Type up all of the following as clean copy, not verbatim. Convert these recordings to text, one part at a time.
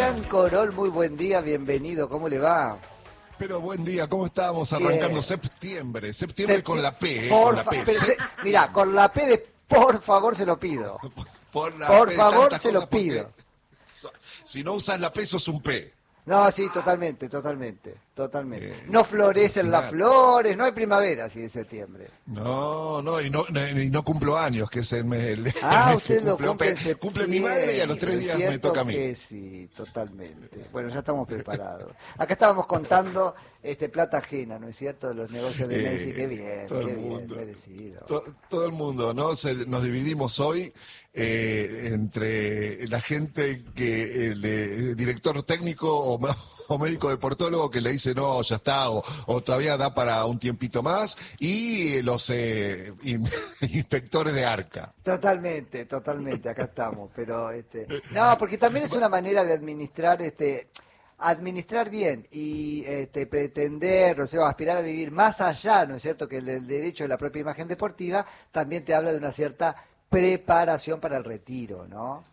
Adrián Corol, muy buen día, bienvenido, ¿cómo le va? Pero buen día, ¿cómo estamos arrancando septiembre? Con la P, con la P. Mirá, con la P de por favor se lo pido. Por Por favor se lo pido. Si no usas la P, sos un P. No, sí, totalmente. No florecen las flores, no hay primavera así de septiembre. No, y no cumplo años, que es el mes. Usted lo cumple en septiembre. Cumple mi madre y a los 3 días me toca a mí. Que sí, totalmente. Bueno, ya estamos preparados. Acá estábamos contando plata ajena, ¿no es cierto? De los negocios de Messi, qué bien, todo qué el bien, mundo, merecido. Todo el mundo, ¿no? Nos dividimos hoy entre la gente que el director técnico o médico deportólogo que le dice no, ya está, o todavía da para un tiempito más, y los inspectores de ARCA. Totalmente, acá estamos, pero no, porque también es una manera de administrar bien y pretender, o sea, aspirar a vivir más allá, ¿no es cierto?, que el derecho de la propia imagen deportiva, también te habla de una cierta preparación para el retiro, ¿no?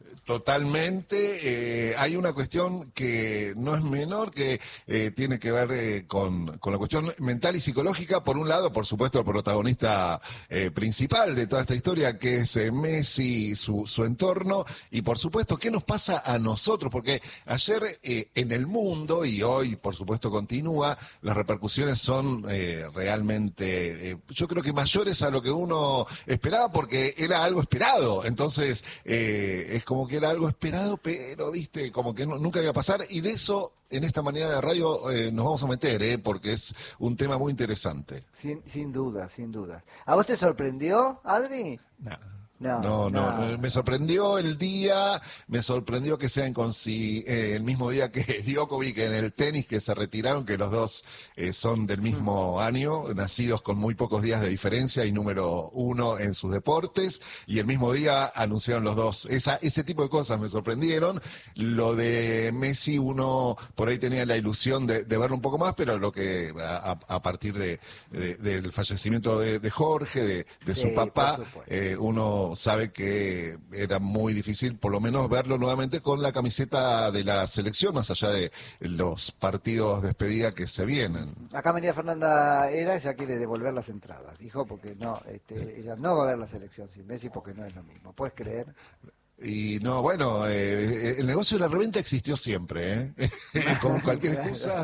Totalmente. Hay una cuestión que no es menor, que tiene que ver con la cuestión mental y psicológica. Por un lado, por supuesto, el protagonista principal de toda esta historia, que es Messi, su entorno, y por supuesto, ¿qué nos pasa a nosotros? Porque ayer en el mundo, y hoy, por supuesto, continúa, las repercusiones son realmente, yo creo que mayores a lo que uno esperaba, porque era algo esperado. Entonces, es como que era algo esperado, pero, viste, como que nunca iba a pasar, y de eso, en esta mañana de radio, nos vamos a meter, porque es un tema muy interesante. Sin duda. ¿A vos te sorprendió, Adri? No, me sorprendió el día, me sorprendió que sea el mismo día que Djokovic en el tenis, que se retiraron, que los dos son del mismo año, nacidos con muy pocos días de diferencia y número 1 en sus deportes, y el mismo día anunciaron los dos. Ese tipo de cosas me sorprendieron. Lo de Messi, uno por ahí tenía la ilusión de verlo un poco más, pero lo que a partir del fallecimiento de Jorge, de su papá, uno sabe que era muy difícil por lo menos verlo nuevamente con la camiseta de la selección, más allá de los partidos de despedida que se vienen. Acá María Fernanda ya quiere devolver las entradas, dijo, porque ella no va a ver la selección sin Messi porque no es lo mismo, ¿puedes creer? Y no, bueno, el negocio de la reventa existió siempre, con cualquier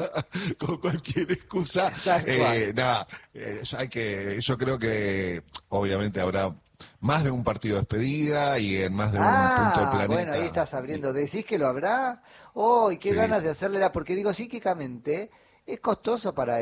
excusa, yo creo que obviamente habrá más de un partido de despedida y en más de un punto del planeta. Bueno, ahí estás abriendo. ¿Decís que lo habrá? Y qué ganas de hacerle porque digo, psíquicamente es costoso para